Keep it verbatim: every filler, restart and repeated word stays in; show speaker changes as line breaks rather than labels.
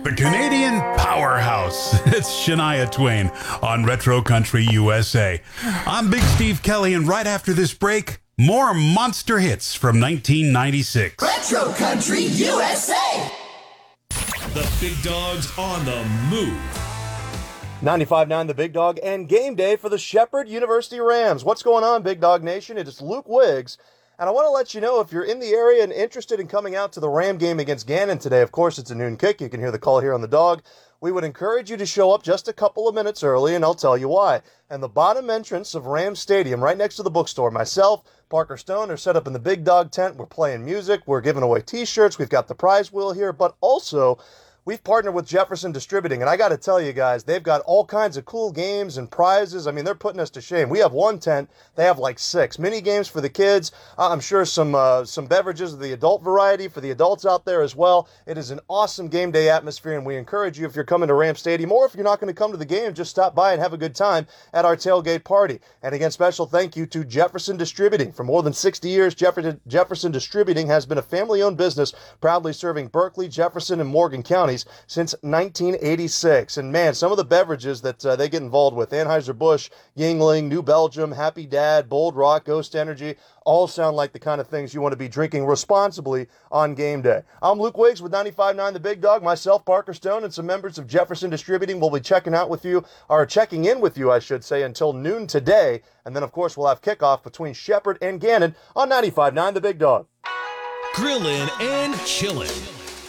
The Canadian powerhouse. It's Shania Twain on Retro Country U S A. I'm Big Steve Kelly, and right after this break, more monster hits from nineteen ninety-six.
Retro Country U S A.
The big dogs on the move.
ninety-five point nine The Big Dog and game day for the Shepherd University Rams. What's going on, Big Dog Nation? It is Luke Wiggs, and I want to let you know if you're in the area and interested in coming out to the Ram game against Gannon today. Of course, it's a noon kick. You can hear the call here on the Dog. We would encourage you to show up just a couple of minutes early, and I'll tell you why. And the bottom entrance of Ram Stadium, right next to the bookstore, myself, Parker Stone, are set up in the Big Dog tent. We're playing music. We're giving away T-shirts. We've got the prize wheel here, but also we've partnered with Jefferson Distributing, and I got to tell you guys, they've got all kinds of cool games and prizes. I mean, they're putting us to shame. We have one tent. They have like six mini games for the kids. Uh, I'm sure some uh, some beverages of the adult variety for the adults out there as well. It is an awesome game day atmosphere, and we encourage you, if you're coming to Ram Stadium, or if you're not going to come to the game, just stop by and have a good time at our tailgate party. And again, special thank you to Jefferson Distributing. For more than sixty years, Jeff- Jefferson Distributing has been a family-owned business, proudly serving Berkeley, Jefferson, and Morgan counties since nineteen eighty-six. And man, some of the beverages that uh, they get involved with, Anheuser-Busch, Yingling, New Belgium, Happy Dad, Bold Rock, Ghost Energy, all sound like the kind of things you want to be drinking responsibly on game day. I'm Luke Wiggs with ninety-five point nine The Big Dog. Myself, Parker Stone, and some members of Jefferson Distributing will be checking out with you, or checking in with you, I should say, until noon today. And then, of course, we'll have kickoff between Shepherd and Gannon on ninety-five point nine The Big Dog.
Grillin' and chillin'.